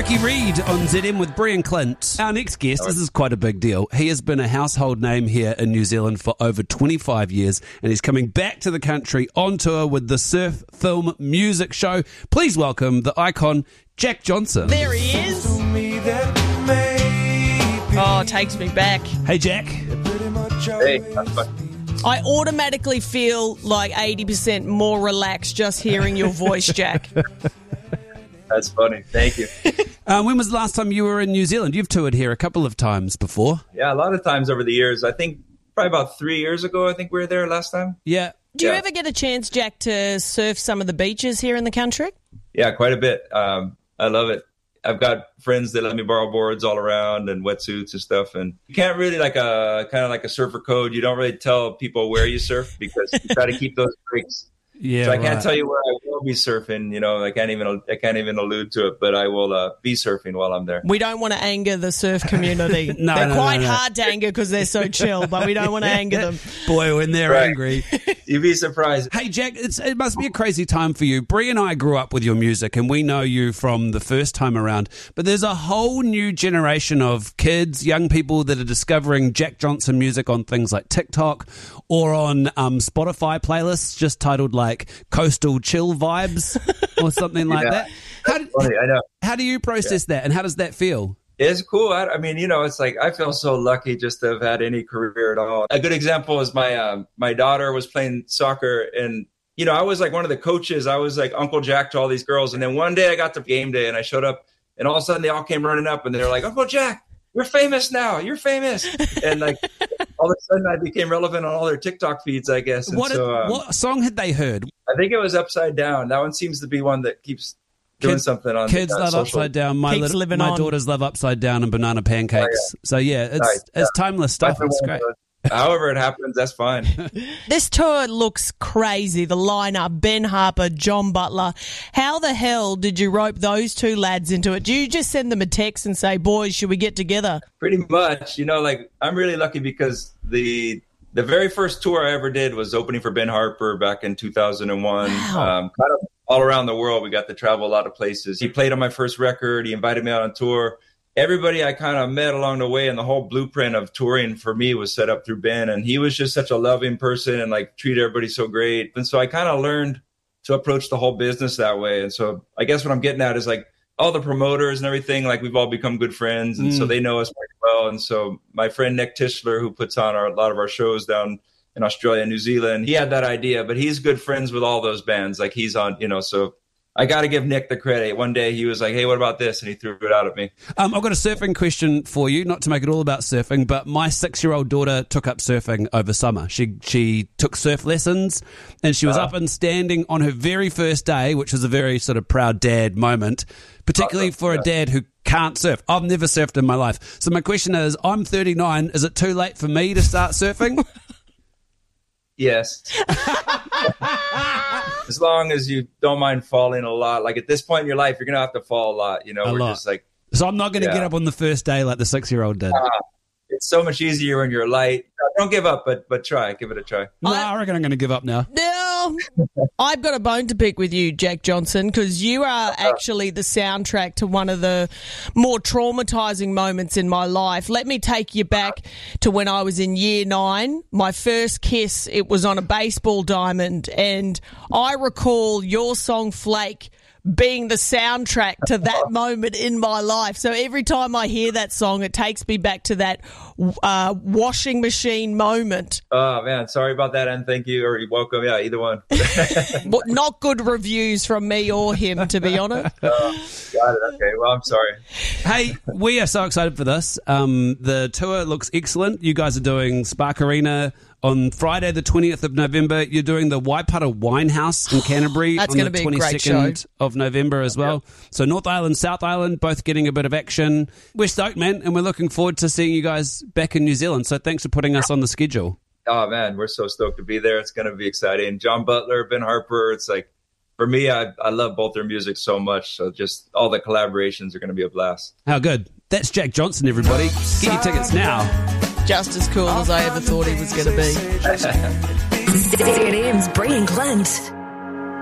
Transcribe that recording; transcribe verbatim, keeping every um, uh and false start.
Nicky Reed on Z M with Brian Clint. Our next guest, this is quite a big deal. He has been a household name here in New Zealand for over twenty-five years, and he's coming back to the country on tour with the Surf Film Music Show. Please welcome the icon, Jack Johnson. There he is. Oh, it takes me back. Hey, Jack. Hey, that's fun. I automatically feel like eighty percent more relaxed just hearing your voice, Jack. That's funny. Thank you. Uh, when was the last time you were in New Zealand? You've toured here a couple of times before. Yeah, a lot of times over the years. I think probably about three years ago, I think we were there last time. Yeah. Do you Yeah. ever get a chance, Jack, to surf some of the beaches here in the country? Yeah, quite a bit. Um, I love it. I've got friends that let me borrow boards all around and wetsuits and stuff. And you can't really like a kind of like a surfer code. You don't really tell people where you surf because you try to keep those breaks. Yeah. So I can't right. tell you where I will be surfing. You know, I can't even I can't even allude to it, but I will uh, be surfing while I'm there. We don't want to anger the surf community. No, they're no, quite no, no. hard to anger because they're so chill, but we don't want to anger them. Boy, when they're Right. angry. You'd be surprised. Hey, Jack, it's, it must be a crazy time for you. Brie and I grew up with your music, and we know you from the first time around. But there's a whole new generation of kids, young people that are discovering Jack Johnson music on things like TikTok or on um, Spotify playlists just titled like Coastal Chill Vibes or something like Yeah. that. How, do- Funny, I know. how do you process that, and how does that feel? It's cool. I, I mean, you know, it's like I feel so lucky just to have had any career at all. A good example is my um, my daughter was playing soccer, and you know, I was like one of the coaches. I was like Uncle Jack to all these girls, and then one day I got to game day, and I showed up, and all of a sudden they all came running up, and they're like, "Uncle Jack, you're famous now. You're famous!" And like all of a sudden I became relevant on all their TikTok feeds, I guess. And What, so um, what song had they heard? I think it was Upside Down. That one seems to be one that keeps doing Kids- something on Kids uh, love social. Upside Down. My, Keeps little, living my on. daughters love Upside Down and banana pancakes. So yeah, it's Nice, it's timeless stuff. That's It's the great. one that- However it happens, that's fine. This tour looks crazy. The lineup, Ben Harper, John Butler. How the hell did you rope those two lads into it? Do you just send them a text and say, boys, should we get together? Pretty much, you know, like I'm really lucky because the the very first tour I ever did was opening for Ben Harper back in two thousand one. Wow. Um, kind of all around the world. We got to travel a lot of places. He played on my first record. He invited me out on tour. Everybody I kind of met along the way, and the whole blueprint of touring for me was set up through Ben. And he was just such a loving person and like treated everybody so great. And so I kind of learned to approach the whole business that way. And so I guess what I'm getting at is like all the promoters and everything, like we've all become good friends. And Mm. so they know us very well. And so my friend Nick Tischler, who puts on our, a lot of our shows down in Australia and New Zealand, he had that idea, but he's good friends with all those bands. Like he's on, you know, so I got to give Nick the credit. One day he was like, hey, what about this? And he threw it out at me. Um, I've got a surfing question for you, not to make it all about surfing, but my six-year-old daughter took up surfing over summer. She she took surf lessons, and she was Uh-huh. up and standing on her very first day, which was a very sort of proud dad moment, particularly Awesome. for a Yeah. dad who can't surf. I've never surfed in my life. So my question is, I'm thirty-nine. Is it too late for me to start surfing? Yes. As long as you don't mind falling a lot. Like at this point in your life, you're going to have to fall a lot. You know, A we're lot. just like, So I'm not going to Yeah. get up on the first day like the six-year-old did. ah, it's so much easier when you're light. Don't give up, but but try. Give it a try. No, I reckon I'm going to give up now. No, I've got a bone to pick with you, Jack Johnson, because you are actually the soundtrack to one of the more traumatizing moments in my life. Let me take you back to when I was in year nine. My first kiss, it was on a baseball diamond, and I recall your song Flake being the soundtrack to that moment in my life. So every time I hear that song, it takes me back to that uh, washing machine moment. Oh, man. Sorry about that. And thank you. Or you're welcome. Yeah, either one. But not good reviews from me or him, to be honest. Oh, got it. Okay. Well, I'm sorry. Hey, we are so excited for this. Um, the tour looks excellent. You guys are doing Spark Arena on Friday, the twentieth of November. You're doing the Waipara Winehouse in Canterbury That's on gonna the be a great twenty-second show. of November as well. So North Island, South Island, both getting a bit of action. We're stoked, man, and we're looking forward to seeing you guys back in New Zealand. So thanks for putting us on the schedule. Oh, man. We're so stoked to be there. It's going to be exciting. John Butler, Ben Harper. It's like, for me, I, I love both their music so much. So just all the collaborations are going to be a blast. How good. That's Jack Johnson, everybody. Get your tickets now. Just as cool as I ever thought he was going to be. Z M's Brian Clint.